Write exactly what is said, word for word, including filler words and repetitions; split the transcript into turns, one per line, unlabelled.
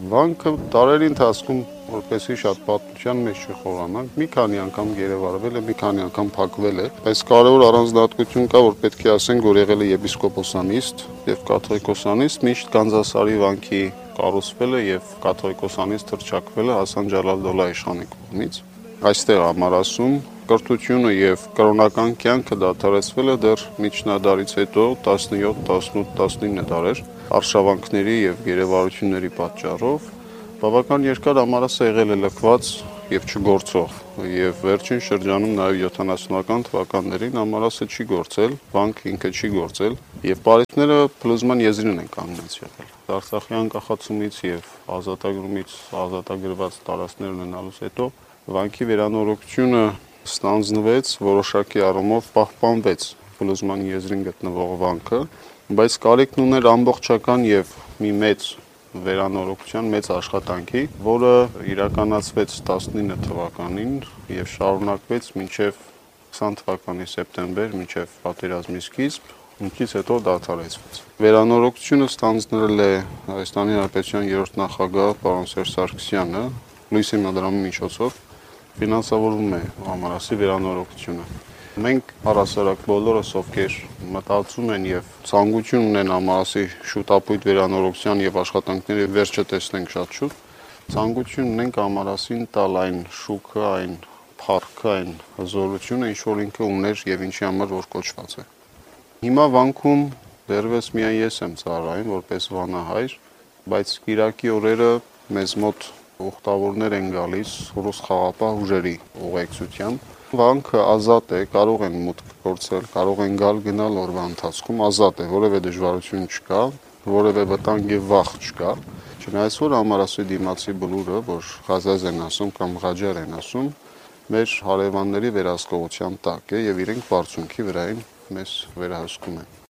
Վանքը տարերի ընթացքում որպեսի շատ պատմության մեջ չխորանանք, մի քանի անգամ գերեվարվել է, մի քանի անգամ փակվել է, բայց կարևոր առանձնահատկություն կա, որ պետք է ասենք, որ եղել է եպիսկոպոսանիստ եւ կաթողիկոսանիստ, միշտ Գանձասարի վանքի կառուցվել է եւ կաթողիկոսանիստ հռչակվել է Հասան Ջալալ-Դոլա իշխանի կողմից։ Այստեղ ամառասում կրթությունը եւ կրոնական կյանքը դադարեցվել է դեռ միջնադարից հետո տասնյոթ, տասնութ, տասնինը դարեր արշավանքների եւ գերեվարությունների պատճառով բավական երկար ամառասը եղել է լքված եւ չգործող եւ վերջին շրջանում նաեւ յոթանասունական թվականներին ամառասը չի գործել, վանքը ինքը չի գործել եւ պարիսպները փլուզման եզրին են կանգնած եղել։ Արցախի անկախացումից եւ ազատագրումից ազատագրված տարածքներ ունենալուց հետո վանքի վերանորոգությունը ստանձնվեց, որոշակի առումով պահպանվեց փլուզման եզրին գտնվող վանքը, բայց կարիքն ուներ ամբողջական եւ մի մեծ վերանորոգության, մեծ աշխատանքի, որը իրականացվեց տասնինը թվականին եւ շարունակվեց մինչեւ քսան թվականի սեպտեմբեր, մինչեւ պատերազմի սկիզբ, ինչից հետո դադարեցվեց։ Վերանորոգությունը ստանձնել է Հայաստանի Հանրապետության երրորդ նախագահ պարոն Սերժ Սարգսյանը լույս հիմնադրամի միջոցով ֆինանսավորում է ամառասի վերանորոգությունը։ Մենք առասարակ բոլորս, ովքեր մտածում են եւ ցանկություն ունեն ամառասի շուտապույտ վերանորոգության եւ աշխատանքների վերջը տեսնենք շատ շուտ, ցանկություն ունենք ամառասին տալ այն շուքը, այն փառքը, այն հզորությունը, ինչ որ ինքը ուներ եւ ինչի համար որ կոչված է։ Հիմա վանքում դեռևս միայն ես եմ ծառայում որպես վանահայր, բայց Կիրակի օրերը մեզ մոտ ուխտավորներ են գալիս ռուս խաղապահ ուժերի ուղեկցությամբ։ Վանքը ազատ է, կարող են մուտք գործել, կարող են գալ գնալ օրվա ընթացքում, ազատ է, որևէ դժվարություն չկա, որևէ վտանգ եւ վախ չկա։ Չնայած որ ամառասի դիմացի բլուրը, որ Ղազազ են ասում կամ Ղաջար են ասում, մեր հարևանների վերահսկողության տակ է եւ իրենք բարձունքի վրային մեզ վերահսկում են։